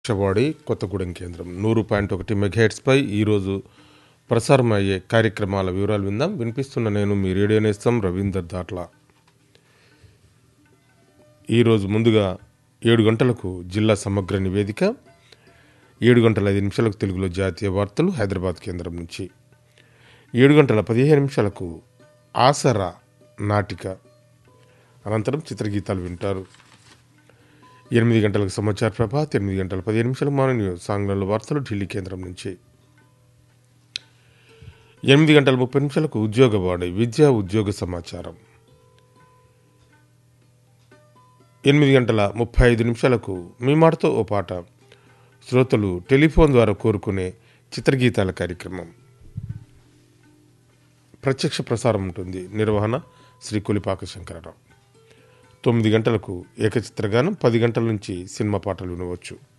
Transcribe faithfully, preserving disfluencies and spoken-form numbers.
ఆకాశవాణి కొత్తగూడెం కేంద్రం నూరు పాయింట్ ఒకటి మెగాహెట్స్పై ఈరోజు ప్రసారం అయ్యే కార్యక్రమాల వివరాలు విందాం. వినిపిస్తున్న నేను మీ రేడియో నేస్తం రవీందర్ దాట్ల. ఈరోజు ముందుగా ఏడు గంటలకు జిల్లా సమగ్ర నివేదిక, ఏడు గంటల ఐదు నిమిషాలకు తెలుగులో జాతీయ వార్తలు హైదరాబాద్ కేంద్రం నుంచి, ఏడు గంటల పదిహేను నిమిషాలకు ఆసరా నాటిక, అనంతరం చిత్రగీతాలు వింటారు. ఎనిమిది గంటలకు సమాచార ప్రభాత్, ఎనిమిది గంటల పదిహేను నిమిషాలు మార్నింగ్ న్యూస్ ఆంగ్లంలో వార్తలు ఢిల్లీ కేంద్రం నుంచి, ఎనిమిది గంటల ముప్పై నిమిషాలకు ఉద్యోగవాణి విద్యా ఉద్యోగ సమాచారం, ఎనిమిది గంటల ముప్పై ఐదు నిమిషాలకు మీ మాటతో ఓ పాట శ్రోతలు టెలిఫోన్ ద్వారా కోరుకునే చిత్రగీతాల కార్యక్రమం ప్రత్యక్ష ప్రసారం ఉంటుంది. నిర్వహణ శ్రీ కొలిపాక శంకరరావు. తొమ్మిది గంటలకు ఏకచిత్రగానం, పది గంటల నుంచి సినిమా పాటలు వినవచ్చు.